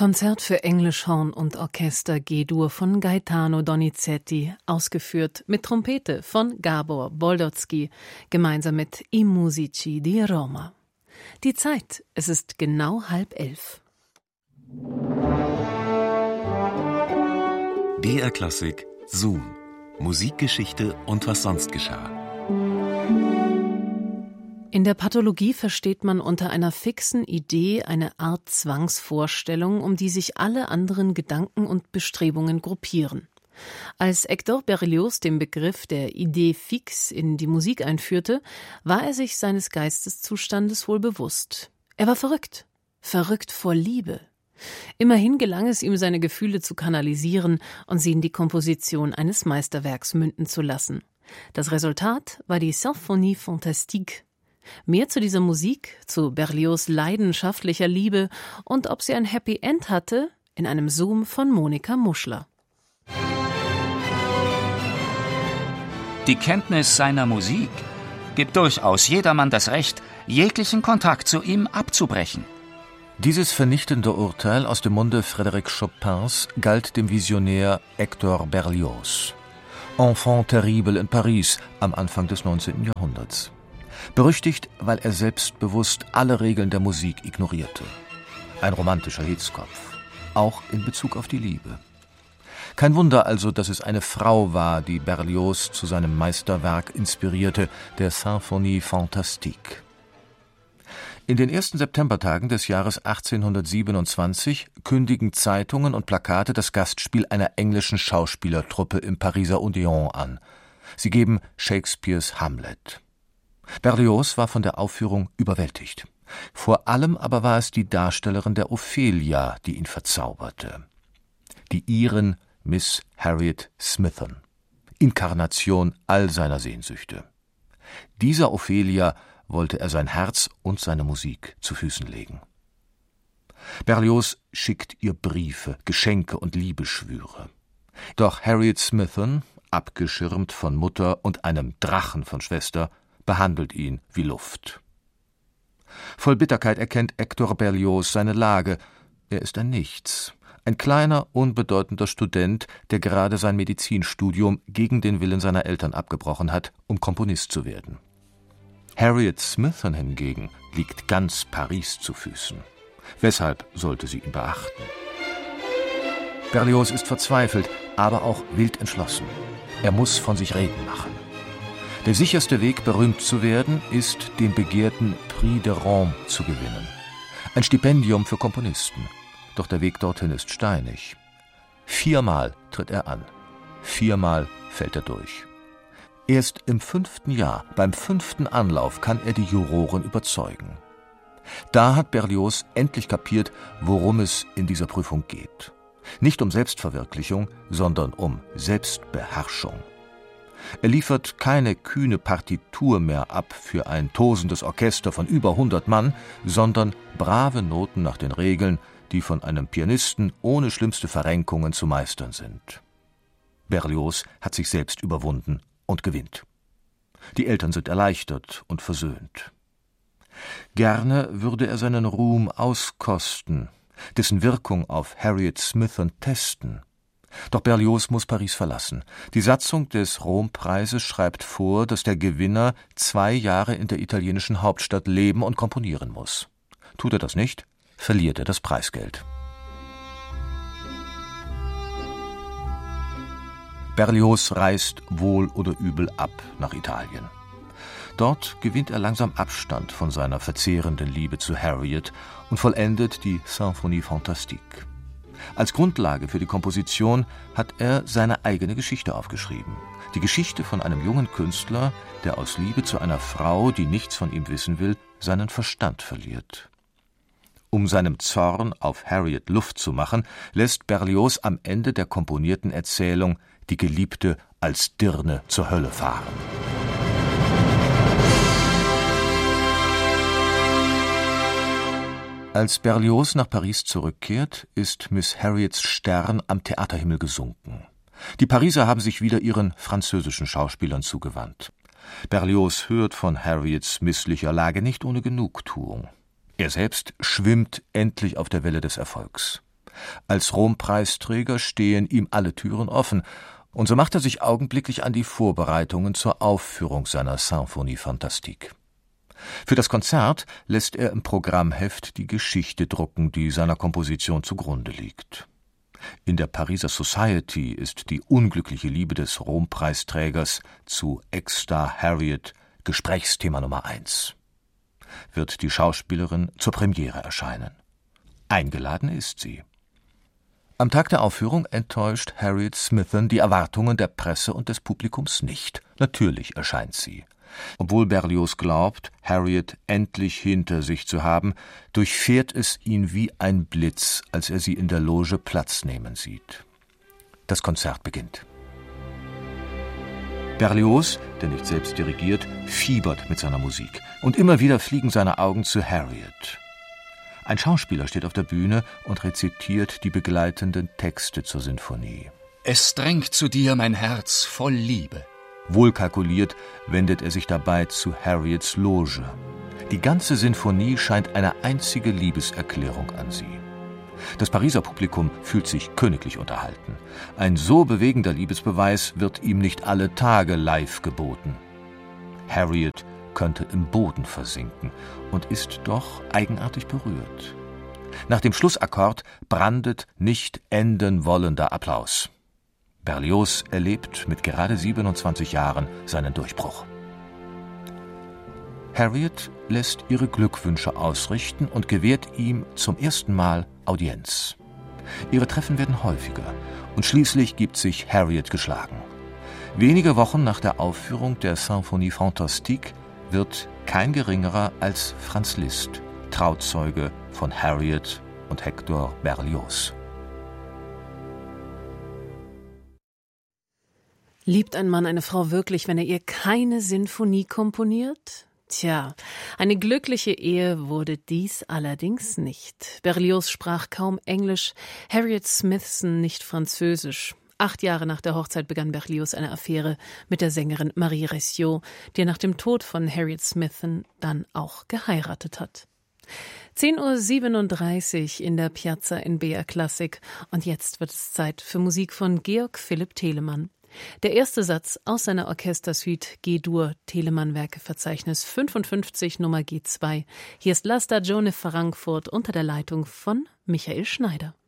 Konzert für Englischhorn und Orchester G-Dur von Gaetano Donizetti, ausgeführt mit Trompete von Gabor Boldotsky, gemeinsam mit I Musici di Roma. Die Zeit, es ist genau 10:30. BR Klassik Zoom. Musikgeschichte und was sonst geschah. In der Pathologie versteht man unter einer fixen Idee eine Art Zwangsvorstellung, um die sich alle anderen Gedanken und Bestrebungen gruppieren. Als Hector Berlioz den Begriff der Idee fixe in die Musik einführte, war er sich seines Geisteszustandes wohl bewusst. Er war verrückt. Verrückt vor Liebe. Immerhin gelang es ihm, seine Gefühle zu kanalisieren und sie in die Komposition eines Meisterwerks münden zu lassen. Das Resultat war die Symphonie Fantastique. Mehr zu dieser Musik, zu Berlioz' leidenschaftlicher Liebe und ob sie ein Happy End hatte, in einem Zoom von Monika Muschler. Die Kenntnis seiner Musik gibt durchaus jedermann das Recht, jeglichen Kontakt zu ihm abzubrechen. Dieses vernichtende Urteil aus dem Munde Frédéric Chopins galt dem Visionär Hector Berlioz. Enfant terrible in Paris am Anfang des 19. Jahrhunderts. Berüchtigt, weil er selbstbewusst alle Regeln der Musik ignorierte. Ein romantischer Hitzkopf, auch in Bezug auf die Liebe. Kein Wunder also, dass es eine Frau war, die Berlioz zu seinem Meisterwerk inspirierte, der Symphonie Fantastique. In den ersten Septembertagen des Jahres 1827 kündigen Zeitungen und Plakate das Gastspiel einer englischen Schauspielertruppe im Pariser Odéon an. Sie geben Shakespeares Hamlet. Berlioz war von der Aufführung überwältigt. Vor allem aber war es die Darstellerin der Ophelia, die ihn verzauberte. Die Irin Miss Harriet Smithson, Inkarnation all seiner Sehnsüchte. Dieser Ophelia wollte er sein Herz und seine Musik zu Füßen legen. Berlioz schickt ihr Briefe, Geschenke und Liebesschwüre. Doch Harriet Smithson, abgeschirmt von Mutter und einem Drachen von Schwester, behandelt ihn wie Luft. Voll Bitterkeit erkennt Hector Berlioz seine Lage. Er ist ein Nichts, ein kleiner, unbedeutender Student, der gerade sein Medizinstudium gegen den Willen seiner Eltern abgebrochen hat, um Komponist zu werden. Harriet Smithson hingegen liegt ganz Paris zu Füßen. Weshalb sollte sie ihn beachten? Berlioz ist verzweifelt, aber auch wild entschlossen. Er muss von sich reden machen. Der sicherste Weg, berühmt zu werden, ist, den begehrten Prix de Rome zu gewinnen. Ein Stipendium für Komponisten. Doch der Weg dorthin ist steinig. 4-mal tritt er an. 4-mal fällt er durch. Erst im 5. Jahr, beim 5. Anlauf, kann er die Juroren überzeugen. Da hat Berlioz endlich kapiert, worum es in dieser Prüfung geht. Nicht um Selbstverwirklichung, sondern um Selbstbeherrschung. Er liefert keine kühne Partitur mehr ab für ein tosendes Orchester von über 100 Mann, sondern brave Noten nach den Regeln, die von einem Pianisten ohne schlimmste Verrenkungen zu meistern sind. Berlioz hat sich selbst überwunden und gewinnt. Die Eltern sind erleichtert und versöhnt. Gerne würde er seinen Ruhm auskosten, dessen Wirkung auf Harriet Smithson testen. Doch Berlioz muss Paris verlassen. Die Satzung des Rompreises schreibt vor, dass der Gewinner 2 Jahre in der italienischen Hauptstadt leben und komponieren muss. Tut er das nicht, verliert er das Preisgeld. Berlioz reist wohl oder übel ab nach Italien. Dort gewinnt er langsam Abstand von seiner verzehrenden Liebe zu Harriet und vollendet die Symphonie Fantastique. Als Grundlage für die Komposition hat er seine eigene Geschichte aufgeschrieben. Die Geschichte von einem jungen Künstler, der aus Liebe zu einer Frau, die nichts von ihm wissen will, seinen Verstand verliert. Um seinem Zorn auf Harriet Luft zu machen, lässt Berlioz am Ende der komponierten Erzählung die Geliebte als Dirne zur Hölle fahren. Als Berlioz nach Paris zurückkehrt, ist Miss Harriets Stern am Theaterhimmel gesunken. Die Pariser haben sich wieder ihren französischen Schauspielern zugewandt. Berlioz hört von Harriets misslicher Lage nicht ohne Genugtuung. Er selbst schwimmt endlich auf der Welle des Erfolgs. Als Rompreisträger stehen ihm alle Türen offen, und so macht er sich augenblicklich an die Vorbereitungen zur Aufführung seiner Symphonie Fantastique. Für das Konzert lässt er im Programmheft die Geschichte drucken, die seiner Komposition zugrunde liegt. In der Pariser Society ist die unglückliche Liebe des Rompreisträgers zu Ex-Star Harriet Gesprächsthema Nummer 1. Wird die Schauspielerin zur Premiere erscheinen. Eingeladen ist sie. Am Tag der Aufführung enttäuscht Harriet Smithson die Erwartungen der Presse und des Publikums nicht. Natürlich erscheint sie. Obwohl Berlioz glaubt, Harriet endlich hinter sich zu haben, durchfährt es ihn wie ein Blitz, als er sie in der Loge Platz nehmen sieht. Das Konzert beginnt. Berlioz, der nicht selbst dirigiert, fiebert mit seiner Musik, und immer wieder fliegen seine Augen zu Harriet. Ein Schauspieler steht auf der Bühne und rezitiert die begleitenden Texte zur Sinfonie. Es drängt zu dir mein Herz voll Liebe. Wohlkalkuliert wendet er sich dabei zu Harriets Loge. Die ganze Sinfonie scheint eine einzige Liebeserklärung an sie. Das Pariser Publikum fühlt sich königlich unterhalten. Ein so bewegender Liebesbeweis wird ihm nicht alle Tage live geboten. Harriet könnte im Boden versinken und ist doch eigenartig berührt. Nach dem Schlussakkord brandet nicht enden wollender Applaus. Berlioz erlebt mit gerade 27 Jahren seinen Durchbruch. Harriet lässt ihre Glückwünsche ausrichten und gewährt ihm zum ersten Mal Audienz. Ihre Treffen werden häufiger und schließlich gibt sich Harriet geschlagen. Wenige Wochen nach der Aufführung der Symphonie Fantastique wird kein geringerer als Franz Liszt Trauzeuge von Harriet und Hector Berlioz. Liebt ein Mann eine Frau wirklich, wenn er ihr keine Sinfonie komponiert? Tja, eine glückliche Ehe wurde dies allerdings nicht. Berlioz sprach kaum Englisch, Harriet Smithson nicht Französisch. 8 Jahre nach der Hochzeit begann Berlioz eine Affäre mit der Sängerin Marie Ressiot, die er nach dem Tod von Harriet Smithson dann auch geheiratet hat. 10:37 Uhr in der Piazza in BR Klassik, und jetzt wird es Zeit für Musik von Georg Philipp Telemann. Der erste Satz aus seiner Orchestersuite G-Dur Telemann-Werkeverzeichnis 55 Nummer G2. Hier ist La Stagione Frankfurt unter der Leitung von Michael Schneider.